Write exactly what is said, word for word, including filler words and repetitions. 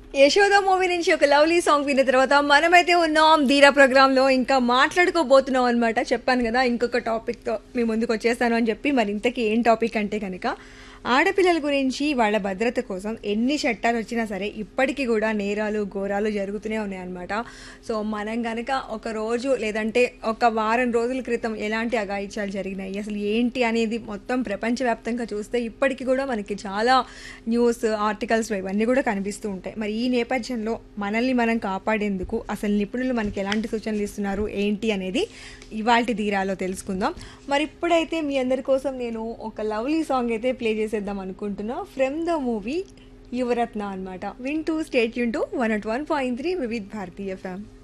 Yashoda movie నుంచి ఒక lovely song విన్న తర్వాత మనమైతే ఉన్నాం ధీరా ప్రోగ్రామ్ లో ఇంకా మాట్లాడుకోబోతున్నాం అనమాట. చెప్పాను కదా ఇంకొక టాపిక్ తో మీ ముందుకు వచ్చేస్తాను అని చెప్పి. మరి ఇంతకీ ఏం టాపిక్ అంటే కనుక ఆడపిల్లల గురించి వాళ్ళ భద్రత కోసం ఎన్ని చట్టాలు వచ్చినా సరే ఇప్పటికీ కూడా నేరాలు ఘోరాలు జరుగుతూనే ఉన్నాయన్నమాట. సో మనం కనుక ఒక రోజు లేదంటే ఒక వారం రోజుల క్రితం ఎలాంటి అఘాయిత్యాలు జరిగినాయి, అసలు ఏంటి అనేది మొత్తం ప్రపంచవ్యాప్తంగా చూస్తే ఇప్పటికీ కూడా మనకి చాలా న్యూస్ ఆర్టికల్స్ ఇవన్నీ కూడా కనిపిస్తూ ఉంటాయి. మరి ఈ నేపథ్యంలో మనల్ని మనం కాపాడేందుకు అసలు నిపుణులు మనకి ఎలాంటి సూచనలు ఇస్తున్నారు ఏంటి అనేది ఇవాల్టి ధీరాలో తెలుసుకుందాం. మరి ఇప్పుడైతే మీ అందరి కోసం నేను ఒక లవ్లీ సాంగ్ అయితే ప్లే చేసేద్దాం అనుకుంటున్నా. ఫ్రమ్ ద మూవీ యువరత్న అనమాట. Win two state Yoon to one at one point three Vividh Bharatiya FM.